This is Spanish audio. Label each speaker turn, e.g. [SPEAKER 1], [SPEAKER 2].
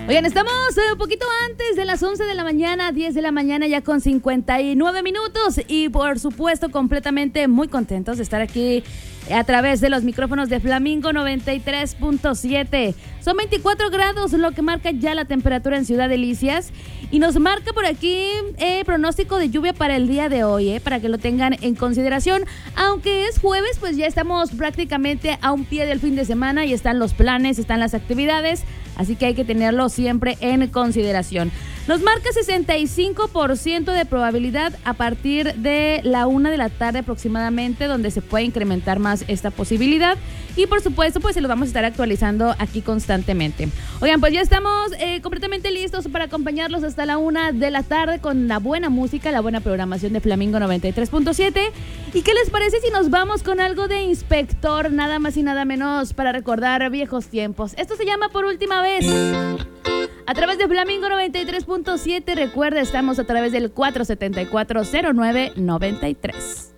[SPEAKER 1] Oigan, estamos un poquito antes de las 11 de la mañana, 10 de la mañana, ya con 59 minutos. Y por supuesto, completamente muy contentos de estar aquí a través de los micrófonos de Flamingo 93.7. Son 24 grados lo que marca ya la temperatura en Ciudad Delicias. Y nos marca por aquí pronóstico de lluvia para el día de hoy, para que lo tengan en consideración. Aunque es jueves, pues ya estamos prácticamente a un pie del fin de semana y están los planes, están las actividades. Así que hay que tenerlo siempre en consideración. Nos marca 65% de probabilidad a partir de la 1 de la tarde aproximadamente, donde se puede incrementar más esta posibilidad. Y por supuesto, pues se lo vamos a estar actualizando aquí constantemente. Oigan, pues ya estamos completamente listos para acompañarlos hasta la 1 de la tarde con la buena música, la buena programación de Flamingo 93.7. ¿Y qué les parece si nos vamos con algo de Inspector, nada más y nada menos, para recordar viejos tiempos? Esto se llama Por Última Vez. A través de Flamingo 93.7, recuerda, estamos a través del 474-0993.